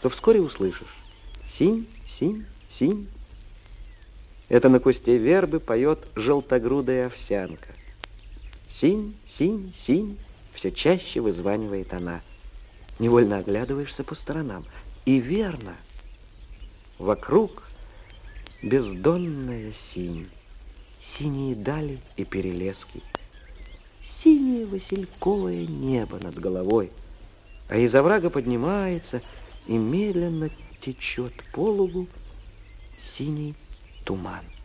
что вскоре услышишь: синь, синь, синь. Это на кусте вербы поет желтогрудая овсянка. Синь, синь, синь, все чаще вызванивает она. Невольно оглядываешься по сторонам. И верно, вокруг бездонная синь, синие дали и перелески, синее васильковое небо над головой, а из оврага поднимается и медленно течет по лугу синий туман.